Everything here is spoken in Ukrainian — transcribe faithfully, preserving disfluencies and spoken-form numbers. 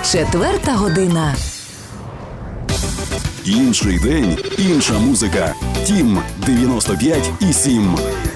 Четверта година. Інший день, інша музика. Тім дев'яносто п'ять і сім.